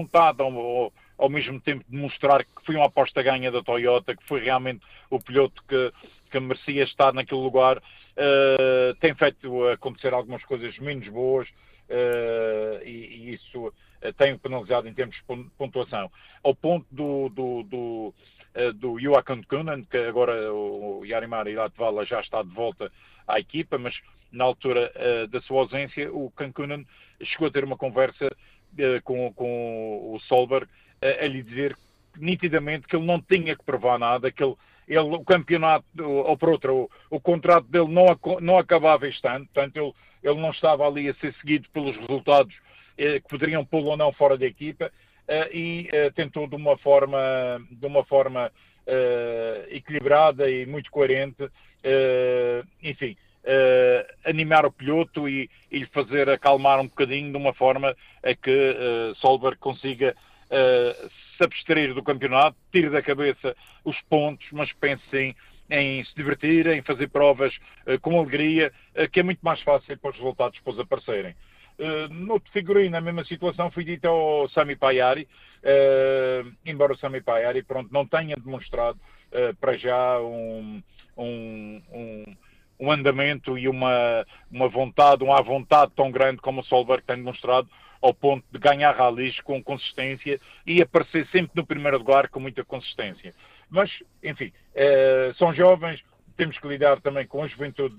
vontade ao mesmo tempo de mostrar que foi uma aposta ganha da Toyota, que foi realmente o piloto que merecia estar naquele lugar. Tem feito acontecer algumas coisas menos boas, e isso tem penalizado em termos de pontuação. Ao ponto do Joachim Kühnen, que agora o Yarimar Iratvala já está de volta à equipa, mas na altura da sua ausência, o Kühnen chegou a ter uma conversa com o Solberg, a lhe dizer nitidamente que ele não tinha que provar nada, que o campeonato, ou por outra, o contrato dele não acabava este ano, portanto ele não estava ali a ser seguido pelos resultados que poderiam pô-lo ou não fora da equipa, e tentou de uma forma equilibrada e muito coerente, enfim, animar o piloto e lhe fazer acalmar um bocadinho, de uma forma a que Solberg consiga se abstrair do campeonato, tire da cabeça os pontos, mas pense sim em se divertir, em fazer provas com alegria, que é muito mais fácil para os resultados depois aparecerem. Noutro figurino, na mesma situação, foi dito ao Sami Pajari, embora o Sami Pajari não tenha demonstrado para já um andamento e uma vontade tão grande como o Solberg tem demonstrado, ao ponto de ganhar rallies com consistência e aparecer sempre no primeiro lugar com muita consistência. Mas, enfim, são jovens, temos que lidar também com a juventude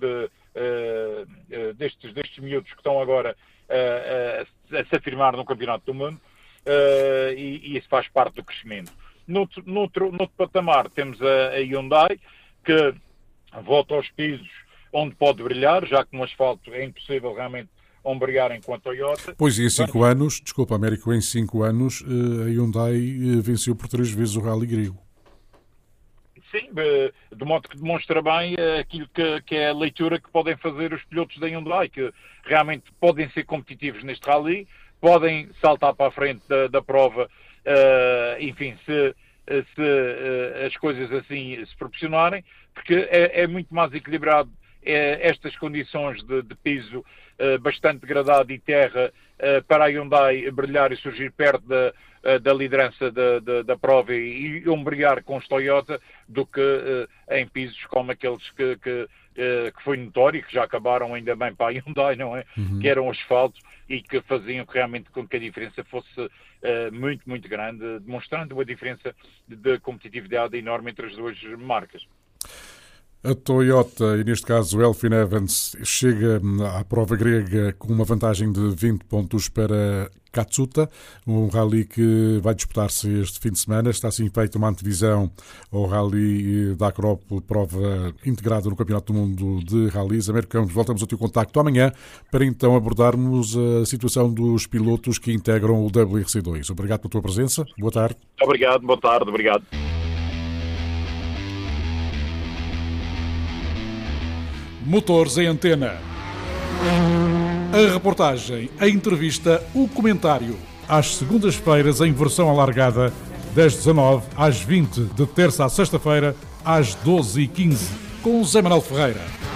destes miúdos que estão agora a se afirmar no Campeonato do Mundo, e isso faz parte do crescimento. Noutro patamar temos a Hyundai, que volta aos pisos onde pode brilhar, já que no asfalto é impossível realmente ombrear enquanto a Toyota. Pois, e em 5 anos, desculpa, Américo, em 5 anos a Hyundai venceu por 3 vezes o Rally grego. Sim, de modo que demonstra bem aquilo que é a leitura que podem fazer os pilotos da Hyundai, que realmente podem ser competitivos neste Rally, podem saltar para a frente da prova, enfim, se as coisas assim se proporcionarem, porque é muito mais equilibrado estas condições de piso bastante degradado e terra, para a Hyundai brilhar e surgir perto da liderança da prova e ombrear com os Toyota, do que em pisos como aqueles que foi notório e que já acabaram ainda bem para a Hyundai, não é? Uhum. Que eram asfaltos e que faziam realmente com que a diferença fosse muito, muito grande, demonstrando uma diferença de competitividade enorme entre as duas marcas. A Toyota, e neste caso o Elfyn Evans, chega à prova grega com uma vantagem de 20 pontos para Katsuta, um rally que vai disputar-se este fim de semana. Está assim feita uma antevisão ao Rally da Acrópole, prova integrada no Campeonato do Mundo de Rallys. Américo Campos, voltamos ao teu contacto amanhã para então abordarmos a situação dos pilotos que integram o WRC2. Obrigado pela tua presença. Boa tarde. Obrigado, boa tarde, obrigado. Motores em Antena. A reportagem, a entrevista, o comentário. Às segundas-feiras em versão alargada, das 19 às 20, de terça à sexta-feira, às 12h15, com Zé Manuel Ferreira.